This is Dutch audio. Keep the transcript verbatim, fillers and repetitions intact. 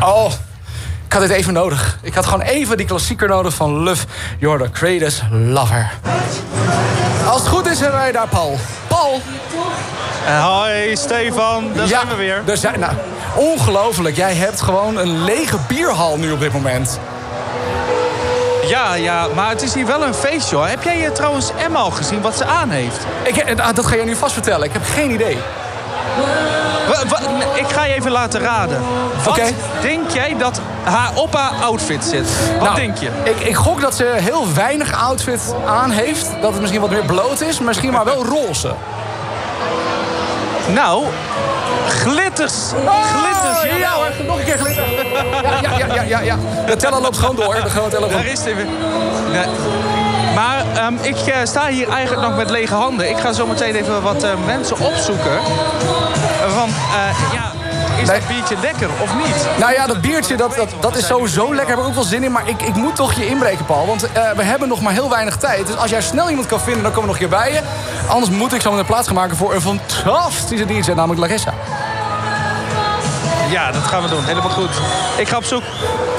Oh, ik had dit even nodig. Ik had gewoon even die klassieker nodig van Love, You're the Greatest Lover. Als het goed is, hebben wij daar Paul. Paul. Uh, hoi, Stefan. Daar ja, zijn we weer. Er zijn, nou, ongelooflijk. Jij hebt gewoon een lege bierhal nu op dit moment. Ja, ja, maar het is hier wel een feestje, hoor. Heb jij uh, trouwens Emma al gezien, wat ze aan heeft? Ik, dat ga jij nu vast vertellen. Ik heb geen idee. Wa, wa, ik ga je even laten raden. Wat okay. denk jij dat haar op haar outfit zit? Wat nou, denk je? Ik, ik gok dat ze heel weinig outfit aan heeft. Dat het misschien wat meer bloot is. Misschien maar wel roze. Nou, glitters. Oh, glitters. Ja hoor, nog een keer glitter. Ja, ja, ja, ja, ja, ja. De teller loopt gewoon door. De grote teller. Daar is het even. Nee. Maar um, ik uh, sta hier eigenlijk nog met lege handen. Ik ga zo meteen even wat uh, mensen opzoeken. Van, uh, ja, is nee. dat biertje lekker of niet? Nou ja, dat biertje, dat, dat, dat is sowieso lekker. Daar heb ik ook wel zin in. Maar ik, ik moet toch je inbreken, Paul. Want uh, we hebben nog maar heel weinig tijd. Dus als jij snel iemand kan vinden, dan komen we nog hier bij je. Anders moet ik zo meteen plaats gaan maken voor een fantastische D J, namelijk Larissa. Ja, dat gaan we doen. Helemaal goed. Ik ga op zoek.